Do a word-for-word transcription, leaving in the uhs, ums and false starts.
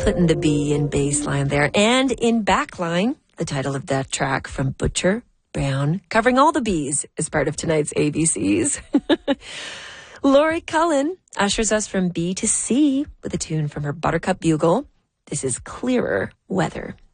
putting the B in baseline there. And in backline, the title of that track from Butcher Brown, covering all the B's as part of tonight's A B Cs. Laurie Cullen ushers us from B to C with a tune from her Buttercup Bugle. This is Clearer Weather.